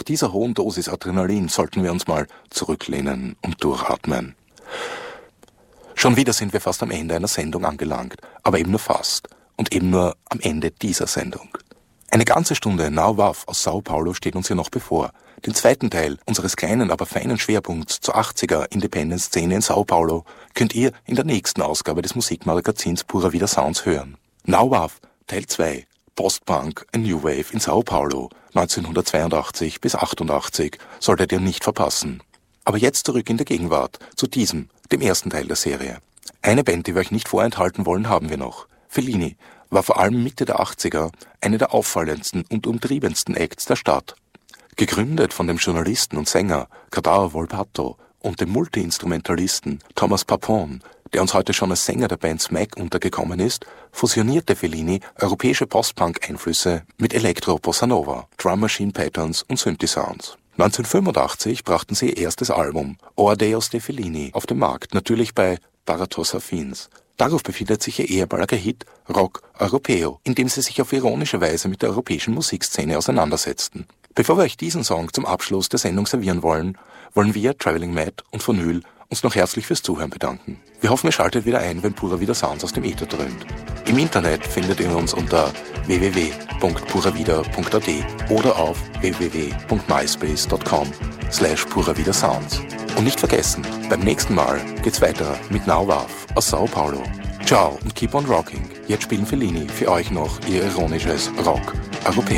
nach dieser hohen Dosis Adrenalin sollten wir uns mal zurücklehnen und durchatmen. Schon wieder sind wir fast am Ende einer Sendung angelangt, aber eben nur fast und eben nur am Ende dieser Sendung. Eine ganze Stunde Now WAF aus Sao Paulo steht uns hier noch bevor. Den zweiten Teil unseres kleinen, aber feinen Schwerpunkts zur 80er Independent-Szene in Sao Paulo könnt ihr in der nächsten Ausgabe des Musikmagazins Pura Vida Sounds hören. Now WAF, Teil 2, Post-Punk and New Wave in Sao Paulo, 1982 bis 88, solltet ihr nicht verpassen. Aber jetzt zurück in der Gegenwart, zu diesem, dem ersten Teil der Serie. Eine Band, die wir euch nicht vorenthalten wollen, haben wir noch. Fellini war vor allem Mitte der 80er eine der auffallendsten und umtriebensten Acts der Stadt. Gegründet von dem Journalisten und Sänger Cadao Volpato und dem Multi-Instrumentalisten Thomas Papone, der uns heute schon als Sänger der Band Smack untergekommen ist, fusionierte Fellini europäische Post-Punk-Einflüsse mit Elektro-Bossa Nova, Drum Machine Patterns und Synthi-Sounds. 1985 brachten sie ihr erstes Album Oadeos de Fellini auf den Markt, natürlich bei Baratos Affins. Darauf befindet sich ihr ehemaliger Hit Rock Europeo, in dem sie sich auf ironische Weise mit der europäischen Musikszene auseinandersetzten. Bevor wir euch diesen Song zum Abschluss der Sendung servieren wollen wir, Traveling Mad und Vinyl, uns noch herzlich fürs Zuhören bedanken. Wir hoffen, ihr schaltet wieder ein, wenn Pura Vida Sounds aus dem Äther dröhnt. Im Internet findet ihr uns unter www.puravida.at oder auf www.myspace.com/puravidasounds. Und nicht vergessen, beim nächsten Mal geht's weiter mit Now WAF aus Sao Paulo. Ciao und keep on rocking. Jetzt spielen Fellini für euch noch ihr ironisches Rock Europeo.